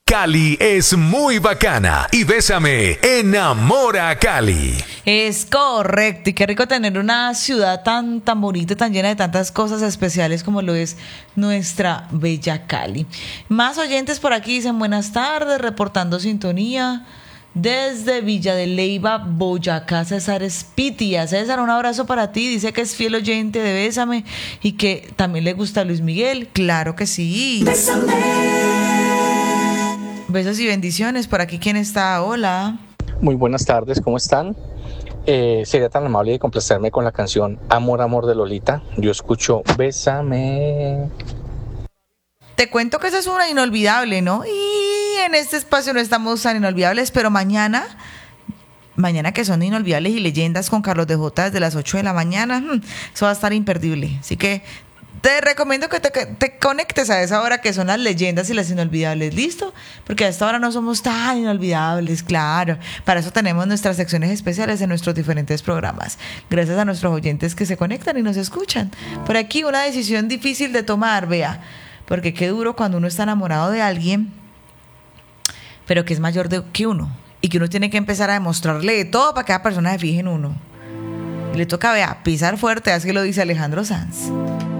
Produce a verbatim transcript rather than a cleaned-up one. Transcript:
Cali es muy bacana y Bésame enamora a Cali. Es correcto, y qué rico tener una ciudad tan, tan bonita, tan llena de tantas cosas especiales como lo es nuestra bella Cali. Más oyentes por aquí dicen buenas tardes, reportando sintonía desde Villa de Leyva, Boyacá, César Espitia. César, un abrazo para ti, dice que es fiel oyente de Bésame y que también le gusta Luis Miguel. Claro que sí. Bésame. Besos y bendiciones. Por aquí, ¿quién está? Hola. Muy buenas tardes, ¿cómo están? Eh, sería tan amable de complacerme con la canción Amor, Amor de Lolita. Yo escucho Bésame. Te cuento que esa es una inolvidable, ¿no? Y en este espacio no estamos tan inolvidables, pero mañana, mañana que son inolvidables y leyendas con Carlos de J desde las ocho de la mañana, eso va a estar imperdible. Así que te recomiendo que te, que te conectes a esa hora que son las leyendas y las inolvidables, ¿listo? Porque a esta hora no somos tan inolvidables, claro. Para eso tenemos nuestras secciones especiales en nuestros diferentes programas. Gracias a nuestros oyentes que se conectan y nos escuchan. Por aquí una decisión difícil de tomar, vea, porque qué duro cuando uno está enamorado de alguien, pero que es mayor de, que uno, y que uno tiene que empezar a demostrarle de todo para que cada persona se fije en uno. Y le toca, vea, pisar fuerte, así lo dice Alejandro Sanz.